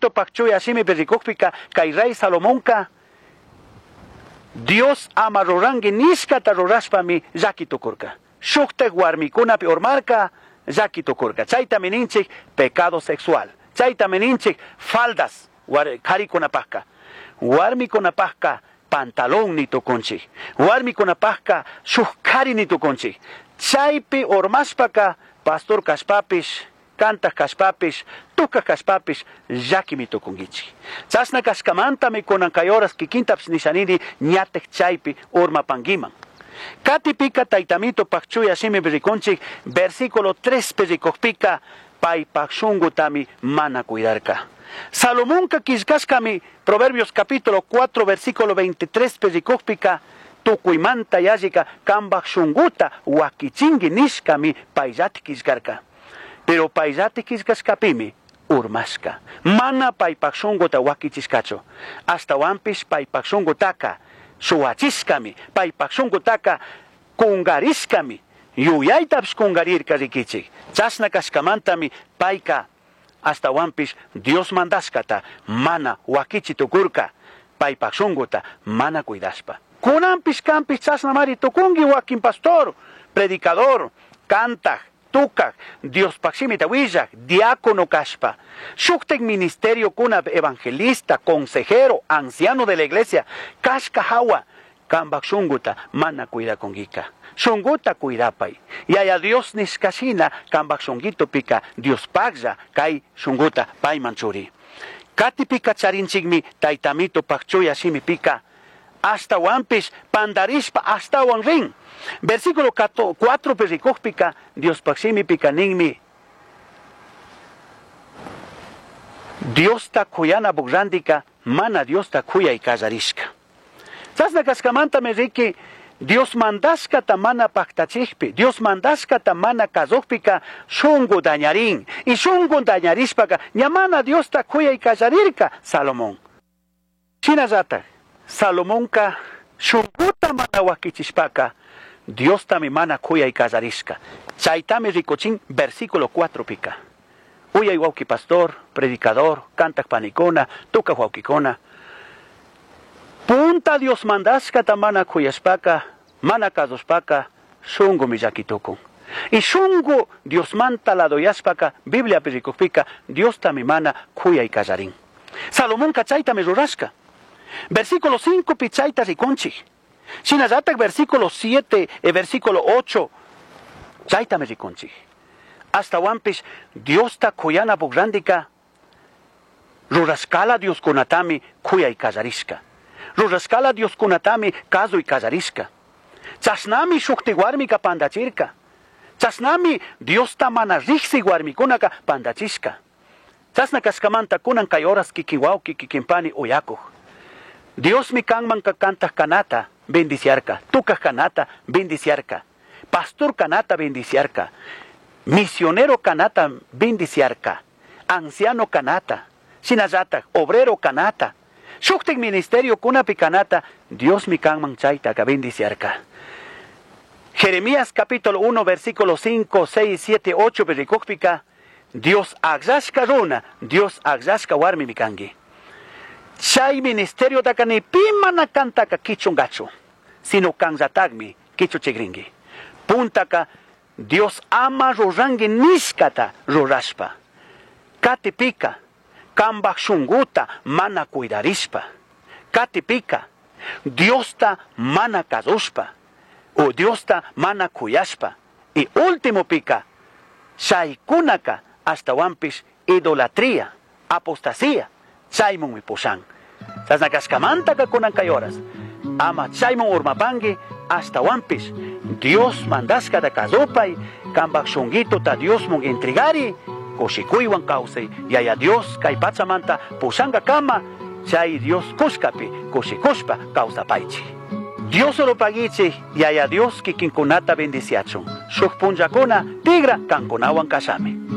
taitamito pakchuy ashimi berikukpika kay rey Salomonka Dios ama rorangi niskata rorashpami llakitukurka. Shuktek warmikunapi ormarka llakitukurka. Chayta meninchik pecado sexual. Chayta meninchik faldas karikunapajka. Warmikunapajka pantalón nitukunchik. Warmikunapajka shukkari nitukunchik. Chaypi ormaspaka pastor kashpapish kantak kashpapish, tuka kashpapish, llakimi tukungichi. Chasna kashkamanta mi kunan kayoras kikintaps nishanini ñatek chaypi urmapangiman. Katipika taitamito pakchuya shimi birikunchik, versículo 3 perikokpika, pay pakshungu tami mana cuidarka. Salomonka kishkashkami, Proverbios capítulo 4, versículo 23 perikokpika, tukuymanta yajika kambak shunguta wakichingi nishkami payllati kishkarka. Pero payllati kishkashkapimi urmashka. Mana paypakshungota wakichishkacho. Hasta wampish paypakshungotaka suwachishkami. Paypakshungotaka kungarishkami. Yuyaytapish kungarirka rikichik. Chasna kashkamantami payka hasta wampish Dios mandashkata mana wakichitukurka. Paypakshungota mana cuidashpa. Kunampish kampish chasna mari tukungi wakin pastor, predicador, cantag, tukak, Dios pakshimita willak, diácono kashpa, shuktek ministerio kuna evangelista, consejero, anciano de la iglesia, kashka hawa, kambak shunguta, mana cuida kongika, shunguta cuidapay, yaya Dios niskashina, kambak shungito pika, Dios pagja, kai shunguta, pay manchuri. Kati pika charinchigmi, taitamito pakchuya shimi pika, hasta wampish, pandarishpa, hasta wanring. Versículo 4 perikokpika, Dios paksimi pika ningmi. Dios ta kuyana bugrandika, mana Dios ta kuya y kazarishka. Sasna kaskamanta me riki, Dios mandaska ta mana paktachikpi, Dios mandaska ta mana kazokpika, shungu dañarin, y shungu dañarishpaka, ñamana Dios ta kuya y kazarirka, Salomón. Chinazata, Salomonka, shunguta mana wakichishpaka, Dios tami mana kuya y kazarishka. Chaitame ricochin, versículo 4 pika. Uya iguauki pastor, predicador, cantak panicona, tuka huaukikona. Punta Dios mandashka ta mana kuyashpaka, mana kazoshpaka, shungu miyakitukun. Y shungu Dios manta la doyaspaka, Biblia perikupika, Dios tami mana kuya y kazarin. Salomón kachaitame rurashka. Versículo 5 pichaita riconchi. Shinazatak versículo 7 y versículo 8. Chaitame riconchi. Hasta wampish Dios ta kuyana bugrandika. Ruraskala Dios kunatami kuya y kazarishka. Ruraskala Dios kunatami kazo y kazarishka. Chasnami shukti warmika pandachirka. Chasnami Dios ta mana rixi warmikunaka pandachishka. Chasna kaskamanta kunan kayoras kikiwauki kikimpani uyakuj. Dios mi kanman kakantah kanata bendiciarka, tukah kanata bendiciarka, pastor kanata bendiciarka, misionero kanata bendiciarka, anciano kanata, sinazatak, obrero kanata, shuktik ministerio kunapi kanata, Dios mi kanman chaitaka bendiciarka. Jeremías capítulo 1 versículo 5, 6, 7, 8 berikukpika, Dios agzashka runa, Dios agzashka warmi mikangi. Chay ministerio takani pimana kantaka kichungacho, sino kanzatagmi kichu chigringi. Puntaka Dios ama rorangi niskata rorashpa. Katipika kambak shunguta mana cuidarishpa. Katipika Dios ta mana kazushpa. O Dios ta mana kuyashpa. Y último pika shaykunaka hasta wampish idolatría, apostasía. Chaymon mi posang. Sas nakaskamanta ka kunan kayoras. Ama chaymon urmapangi hasta wampis. Dios mandaska da kazopay. Kambak shungito ta Dios mong intrigari. Koshikuiwan kausay. Yaya Dios kay patsamanta posanga kama. Chay Dios kuskapi. Koshikushpa kausapaychi. Dios oro pagichi. Yaya Dios kikinkunata bendiciachon. Shukpunjakuna tigra kankunawan kasame.